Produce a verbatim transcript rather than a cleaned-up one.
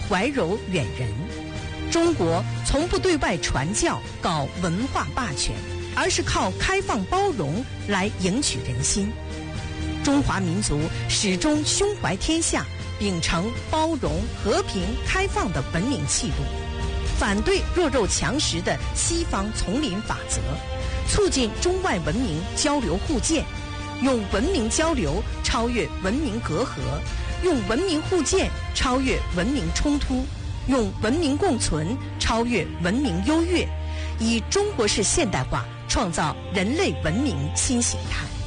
怀柔远人。中国从不对外传教搞文化霸权，而是靠开放包容来赢取人心。中华民族始终胸怀天下，秉承包容、和平、开放的文明气度，反对弱肉强食的西方丛林法则，促进中外文明交流互鉴，用文明交流超越文明隔阂，用文明互鉴超越文明冲突，用文明共存超越文明优越，以中国式现代化创造人类文明新形态。